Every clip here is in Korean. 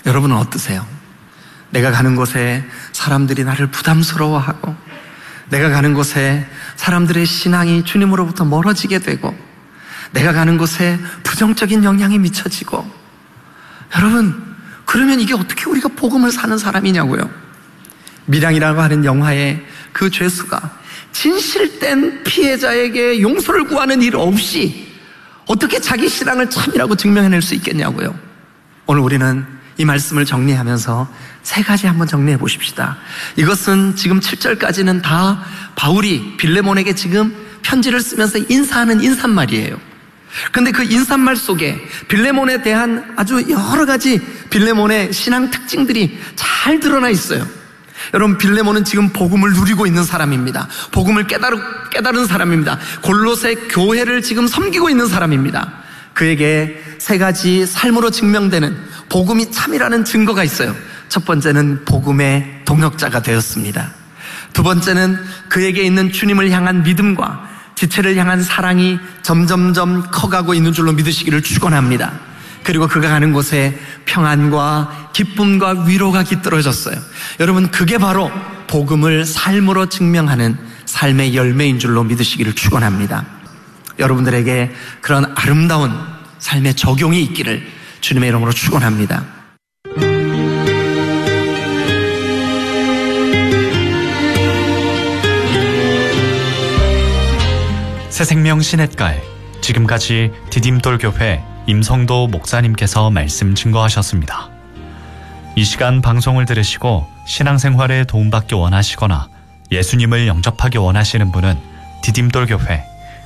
여러분은 어떠세요? 내가 가는 곳에 사람들이 나를 부담스러워하고, 내가 가는 곳에 사람들의 신앙이 주님으로부터 멀어지게 되고, 내가 가는 곳에 부정적인 영향이 미쳐지고, 여러분, 그러면 이게 어떻게 우리가 복음을 사는 사람이냐고요? 밀양이라고 하는 영화의 그 죄수가 진실된 피해자에게 용서를 구하는 일 없이 어떻게 자기 신앙을 참이라고 증명해낼 수 있겠냐고요. 오늘 우리는 이 말씀을 정리하면서 세 가지 한번 정리해 보십시다. 이것은 지금 7절까지는 다 바울이 빌레몬에게 지금 편지를 쓰면서 인사하는 인사말이에요. 그런데 그 인사말 속에 빌레몬에 대한 아주 여러 가지 빌레몬의 신앙 특징들이 잘 드러나 있어요. 여러분, 빌레몬은 지금 복음을 누리고 있는 사람입니다. 복음을 깨달은 사람입니다. 골로새 교회를 지금 섬기고 있는 사람입니다. 그에게 세 가지 삶으로 증명되는 복음이 참이라는 증거가 있어요. 첫 번째는 복음의 동역자가 되었습니다. 두 번째는 그에게 있는 주님을 향한 믿음과 지체를 향한 사랑이 점점점 커가고 있는 줄로 믿으시기를 축원합니다. 그리고 그가 가는 곳에 평안과 기쁨과 위로가 깃들어졌어요. 여러분, 그게 바로 복음을 삶으로 증명하는 삶의 열매인 줄로 믿으시기를 축원합니다. 여러분들에게 그런 아름다운 삶의 적용이 있기를 주님의 이름으로 축원합니다. 새생명 시냇가에 지금까지 디딤돌교회 임성도 목사님께서 말씀 증거하셨습니다. 이 시간 방송을 들으시고 신앙생활에 도움받기 원하시거나 예수님을 영접하기 원하시는 분은 디딤돌교회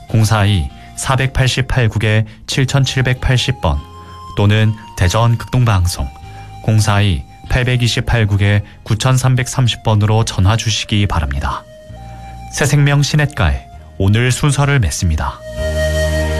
042-488-국에 7780번 또는 대전 극동방송 042-828-국에 9330번으로 전화 주시기 바랍니다. 새생명 시냇가에 오늘 순서를 맺습니다.